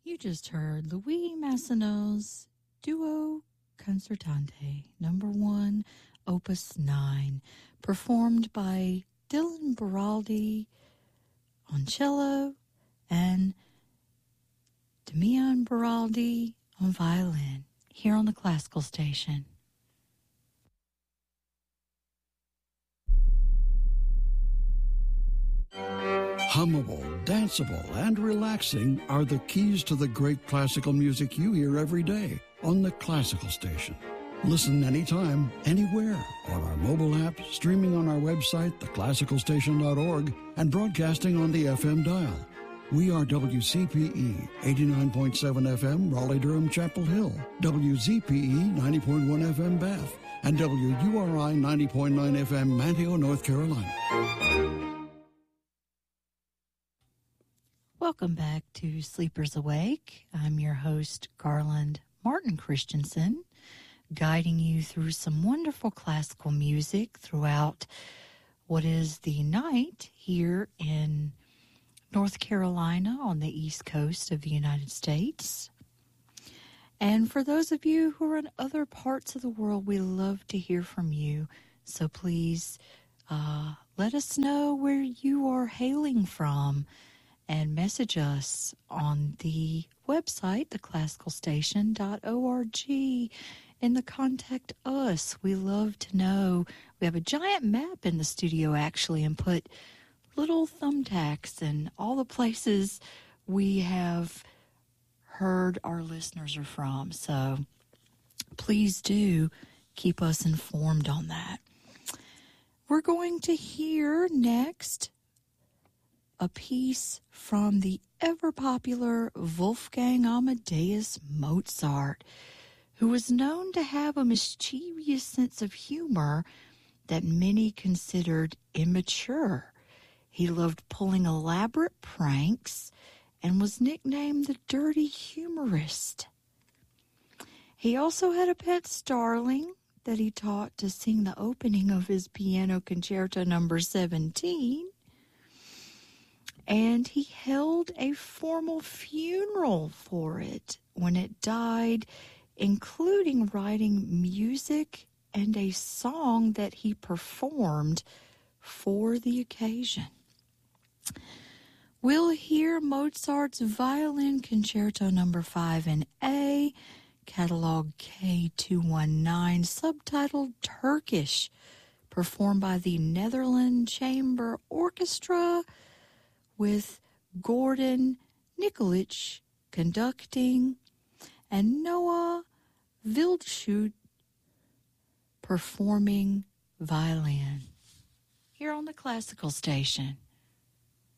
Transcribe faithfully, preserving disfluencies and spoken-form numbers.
You just heard Louis Massenot's Duo Concertante, number one, opus nine, performed by Dylan Baraldi on cello and Damian Baraldi on violin, here on the Classical Station. Hummable, danceable, and relaxing are the keys to the great classical music you hear every day on the Classical Station. Listen anytime, anywhere, on our mobile app, streaming on our website, the classical station dot org, and broadcasting on the F M dial. We are W C P E, eighty-nine point seven F M, Raleigh-Durham, Chapel Hill, W Z P E, ninety point one F M, Bath, and W U R I, ninety point nine F M, Manteo, North Carolina. Welcome back to Sleepers Awake. I'm your host, Garland Martin Christensen, guiding you through some wonderful classical music throughout what is the night here in North Carolina on the East Coast of the United States. And for those of you who are in other parts of the world, we love to hear from you. So please uh, let us know where you are hailing from and message us on the website, the classical station dot org, in the Contact Us. We love to know. We have a giant map in the studio, actually, and put little thumbtacks in all the places we have heard our listeners are from. So please do keep us informed on that. We're going to hear next a piece from the ever-popular Wolfgang Amadeus Mozart, who was known to have a mischievous sense of humor that many considered immature. He loved pulling elaborate pranks and was nicknamed the Dirty Humorist. He also had a pet starling that he taught to sing the opening of his Piano Concerto number seventeen, and he held a formal funeral for it when it died, including writing music and a song that he performed for the occasion. We'll hear Mozart's Violin Concerto number five in A, catalog K two nineteen, subtitled Turkish, performed by the Netherlands Chamber Orchestra, with Gordon Nikolic conducting and Noah Wildschut performing violin, here on the Classical Station.